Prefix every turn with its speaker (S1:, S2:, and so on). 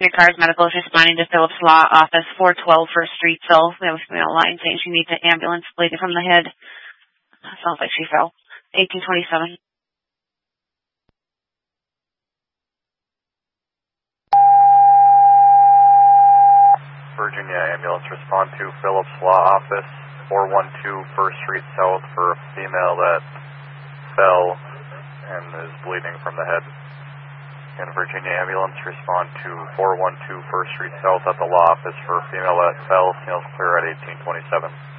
S1: Your car's medical is responding to Phillips Law Office, 412 First Street South. We have a female line saying she needs an ambulance, bleeding from the head. Sounds like she fell. 1827.
S2: Virginia ambulance, respond to Phillips Law Office, 412 First Street South for a female that fell and is bleeding from the head. And Virginia ambulance, respond to 412 First Street South at the law office for a female that fell. Signals clear at 1827.